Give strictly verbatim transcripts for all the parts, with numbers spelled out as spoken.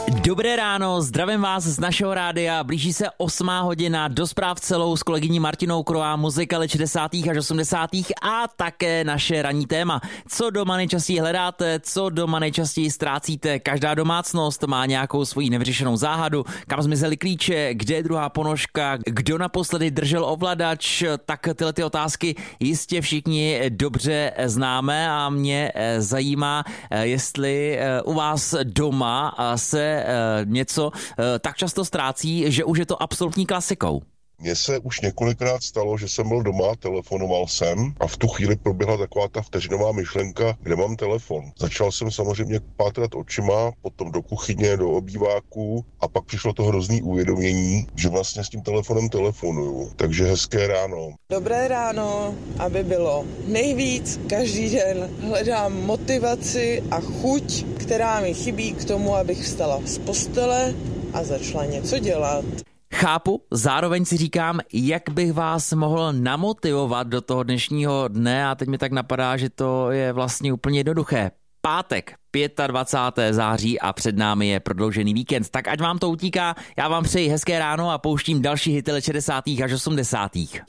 Dobré ráno, zdravím vás z našeho rádia, blíží se osmá hodina, do zpráv celou s kolegyní Martinou Krová, muzika let šedesátých až osmdesátých a také naše ranní téma. Co doma nejčastěji hledáte, co doma nejčastěji ztrácíte, každá domácnost má nějakou svoji nevyřešenou záhadu, kam zmizely klíče, kde je druhá ponožka, kdo naposledy držel ovladač, tak tyhle ty otázky jistě všichni dobře známe a mě zajímá, jestli u vás doma se něco tak často ztrácí, že už je to absolutní klasikou. Mně se už několikrát stalo, že jsem byl doma, telefonoval jsem a v tu chvíli proběhla taková ta vteřinová myšlenka, kde mám telefon. Začal jsem samozřejmě pátrat očima, potom do kuchyně, do obýváku a pak přišlo to hrozný uvědomění, že vlastně s tím telefonem telefonuju. Takže hezké ráno. Dobré ráno, aby bylo nejvíc. Každý den hledám motivaci a chuť, která mi chybí k tomu, abych vstala z postele a začala něco dělat. Chápu, zároveň si říkám, jak bych vás mohl namotivovat do toho dnešního dne a teď mi tak napadá, že to je vlastně úplně jednoduché. Pátek, dvacátého pátého září a před námi je prodloužený víkend, tak ať vám to utíká, já vám přeji hezké ráno a pouštím další hity let šedesátých až osmdesátých.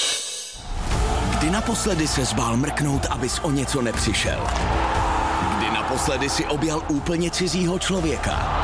Kdy naposledy se zbál mrknout, abys o něco nepřišel? Kdy naposledy si objal úplně cizího člověka?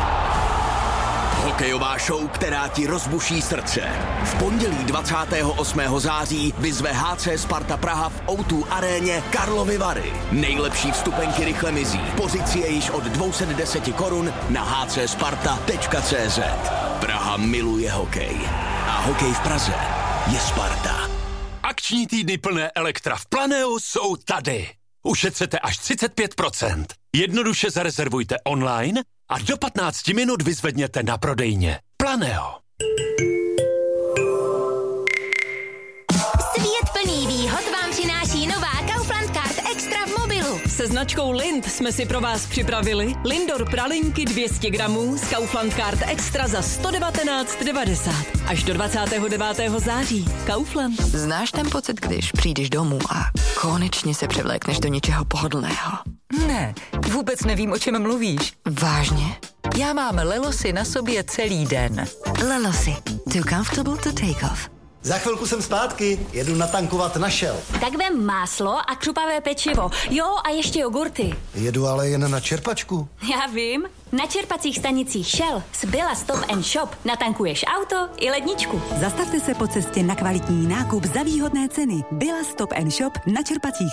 Hokejová show, která ti rozbuší srdce. V pondělí dvacátého osmého září vyzve H C Sparta Praha v O dva aréně Karlovy Vary. Nejlepší vstupenky rychle mizí. Pozici je již od dvě stě deset korun na h c sparta tečka c z. Praha miluje hokej. A hokej v Praze je Sparta. Akční týdny plné Elektra v Planeu jsou tady. Ušetřete až třicet pět procent. Jednoduše zarezervujte online a do patnáct minut vyzvedněte na prodejně. Planeo. Svět plný výhod vám přináší nová Kaufland Card Extra v mobilu. Se značkou Lind jsme si pro vás připravili Lindor pralinky dvě stě gramů z Kaufland Card Extra za sto devatenáct devadesát. Až do dvacátého devátého září. Kaufland. Znáš ten pocit, když přijdeš domů a konečně se převlékneš do něčeho pohodlného? Ne, vůbec nevím, o čem mluvíš. Vážně? Já mám Lelosy na sobě celý den. Lelosy. Too comfortable to take off. Za chvilku jsem zpátky, jedu natankovat na Shell. Tak vem máslo a křupavé pečivo. Jo, a ještě jogurty. Jedu ale jen na čerpačku. Já vím. Na čerpacích stanicích Shell z Billa Stop and Shop natankuješ auto i ledničku. Zastavte se po cestě na kvalitní nákup za výhodné ceny. Billa Stop and Shop na čerpacích